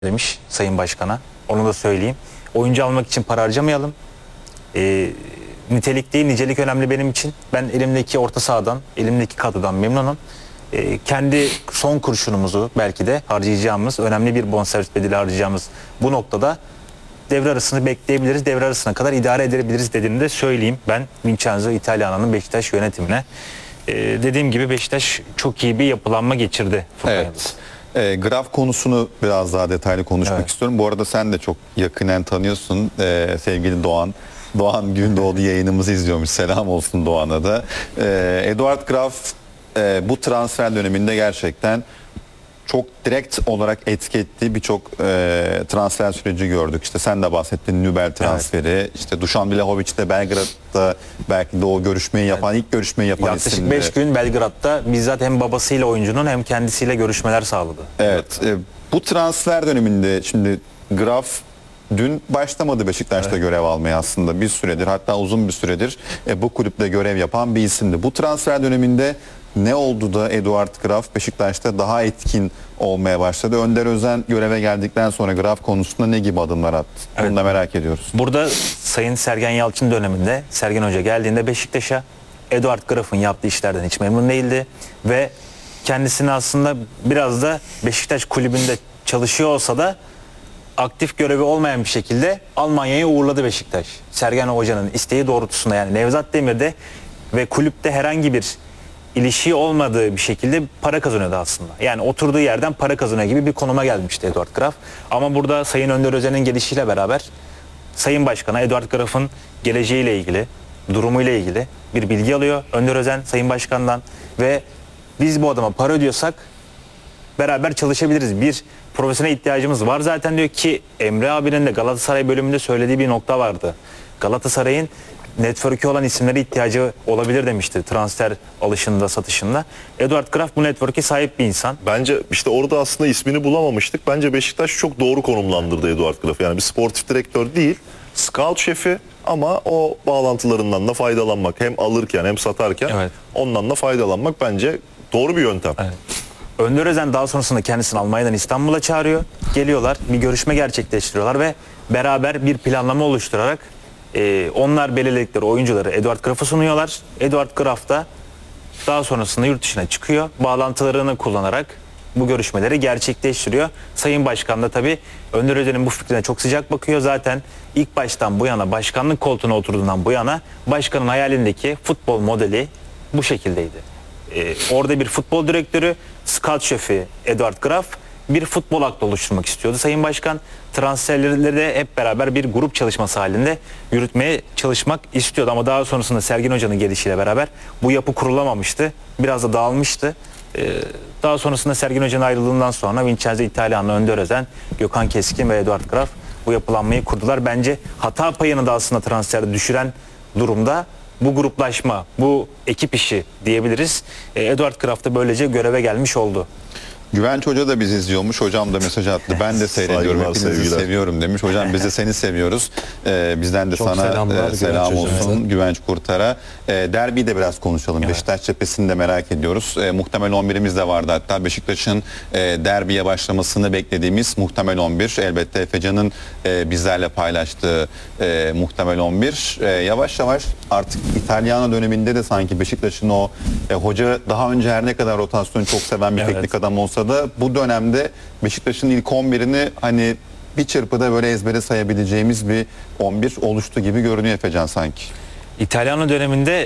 demiş Sayın Başkan'a. Onu da söyleyeyim. Oyuncu almak için para harcamayalım. Nitelik değil, nicelik önemli benim için. Ben elimdeki orta sahadan, elimdeki kadrodan memnunum. Kendi son kurşunumuzu belki de harcayacağımız, önemli bir bonservis bedeli harcayacağımız bu noktada devre arasını bekleyebiliriz. Devre arasına kadar idare edebiliriz dediğini de söyleyeyim. Ben Vincenzo Italiano'nun Beşiktaş yönetimine. Dediğim gibi Beşiktaş çok iyi bir yapılanma geçirdi. Evet. Graf konusunu biraz daha detaylı konuşmak istiyorum. Bu arada sen de çok yakinen tanıyorsun sevgili Doğan. Doğan Gündoğdu yayınımızı izliyormuş. Selam olsun Doğan'a da. Eduard Graf bu transfer döneminde gerçekten çok direkt olarak etki ettiği birçok transfer süreci gördük. İşte sen de bahsettin, Nübel transferi, işte Dušan Vlahović de Belgrad'da belki de o görüşmeyi yapan, ilk görüşmeyi yapan yaklaşık isimdi. 5 gün Belgrad'da bizzat hem babasıyla oyuncunun hem kendisiyle görüşmeler sağladı. Evet, bu transfer döneminde şimdi Graf dün başlamadı Beşiktaş'ta görev almaya aslında bir süredir, hatta uzun bir süredir bu kulüpte görev yapan bir isimdi. Bu transfer döneminde ne oldu da Eduard Graf Beşiktaş'ta daha etkin olmaya başladı? Önder Özen göreve geldikten sonra Graf konusunda ne gibi adımlar attı? Bunu da merak ediyoruz. Burada Sayın Sergen Yalçın döneminde Sergen Hoca geldiğinde Beşiktaş'a Eduard Graf'ın yaptığı işlerden hiç memnun değildi ve kendisini aslında biraz da Beşiktaş kulübünde çalışıyor olsa da aktif görevi olmayan bir şekilde Almanya'ya uğurladı Beşiktaş. Sergen Hoca'nın isteği doğrultusunda, yani Nevzat Demir'de ve kulüpte herhangi bir ilişiği olmadığı bir şekilde para kazanıyordu aslında. Yani oturduğu yerden para kazanıyor gibi bir konuma gelmişti Eduard Graf. Ama burada Sayın Önder Özen'in gelişiyle beraber Sayın Başkan'a Eduard Graf'ın geleceğiyle ilgili, durumuyla ilgili bir bilgi alıyor Önder Özen Sayın Başkan'dan ve biz bu adama para ödüyorsak beraber çalışabiliriz. Bir profesyonel ihtiyacımız var zaten diyor ki Emre abinin de Galatasaray bölümünde söylediği bir nokta vardı. Galatasaray'ın network'ü olan isimlere ihtiyacı olabilir demişti transfer alışında, satışında. Eduard Graf bu network'e sahip bir insan. Bence işte orada aslında ismini bulamamıştık. Bence Beşiktaş çok doğru konumlandırdı Eduard Graf'ı. Yani bir sportif direktör değil, scout şefi ama o bağlantılarından da faydalanmak. Hem alırken hem satarken ondan da faydalanmak bence doğru bir yöntem. Evet. Önder Özen daha sonrasında kendisini Almanya'dan İstanbul'a çağırıyor. Geliyorlar, bir görüşme gerçekleştiriyorlar ve beraber bir planlama oluşturarak onlar belirledikleri oyuncuları Eduard Graf'a sunuyorlar. Eduard Graf da daha sonrasında yurt dışına çıkıyor. Bağlantılarını kullanarak bu görüşmeleri gerçekleştiriyor. Sayın Başkan da tabii Önder Özen'in bu fikrine çok sıcak bakıyor. Zaten ilk baştan bu yana, başkanlık koltuğuna oturduğundan bu yana başkanın hayalindeki futbol modeli bu şekildeydi. Orada bir futbol direktörü, scout şefi Eduard Graf bir futbol aklı oluşturmak istiyordu. Sayın Başkan transferleri de hep beraber bir grup çalışması halinde yürütmeye çalışmak istiyordu. Ama daha sonrasında Sergen Hoca'nın gelişiyle beraber bu yapı kurulamamıştı. Biraz da dağılmıştı. Daha sonrasında Sergen Hoca'nın ayrıldığından sonra Vincenzo Italiano, Önder Özen, Gökhan Keskin ve Eduard Graf bu yapılanmayı kurdular. Bence hata payını da aslında transferde düşüren durumda bu gruplaşma, bu ekip işi diyebiliriz. Eduard Graf da böylece göreve gelmiş oldu. Güvenç Hoca da bizi izliyormuş. Hocam da mesaj attı. Ben de seyrediyorum. Hepinizi seviyorum demiş. Hocam biz de seni seviyoruz. Bizden de çok sana selam olsun Güvenç Kurtar'a. Derbiyi de biraz konuşalım. Beşiktaş cephesini de merak ediyoruz. Muhtemel 11'imiz de vardı. Hatta Beşiktaş'ın derbiye başlamasını beklediğimiz muhtemel 11. Elbette Efecan'ın bizlerle paylaştığı muhtemel 11. Yavaş yavaş artık İtalyano döneminde de sanki Beşiktaş'ın o hoca daha önce her ne kadar rotasyonu çok seven bir teknik adam olsa da bu dönemde Beşiktaş'ın ilk 11'ini hani bir çırpıda böyle ezbere sayabileceğimiz bir 11 oluştu gibi görünüyor Efecan sanki. İtalyano döneminde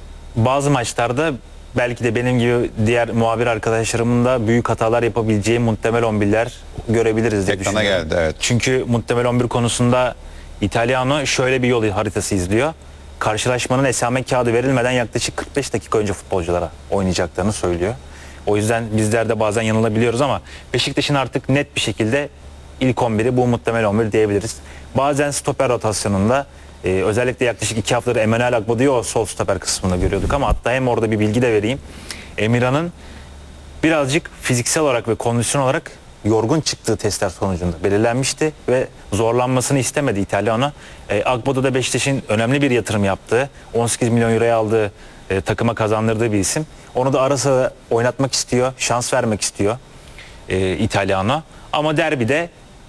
bazı maçlarda belki de benim gibi diğer muhabir arkadaşlarımın da büyük hatalar yapabileceği muhtemel 11'ler görebiliriz diye düşünüyorum. Geldi, evet. Çünkü muhtemel 11 konusunda İtalyano şöyle bir yol haritası izliyor. Karşılaşmanın esame kağıdı verilmeden yaklaşık 45 dakika önce futbolculara oynayacaklarını söylüyor. O yüzden bizler de bazen yanılabiliyoruz ama Beşiktaş'ın artık net bir şekilde ilk 11'i bu muhtemel 11 diyebiliriz. Bazen stoper rotasyonunda özellikle yaklaşık 2 haftadır Emmanuel Agbo'yu o sol stoper kısmında görüyorduk ama hatta hem orada bir bilgi de vereyim. Emirhan'ın birazcık fiziksel olarak ve kondisyon olarak yorgun çıktığı testler sonucunda belirlenmişti ve zorlanmasını istemedi İtalyan'a. Agbo'da da Beşiktaş'ın önemli bir yatırım yaptığı, 18 milyon euroya aldığı takıma kazandırdığı bir isim. Onu da ara sıra oynatmak istiyor, şans vermek istiyor İtalyan'a. Ama derbide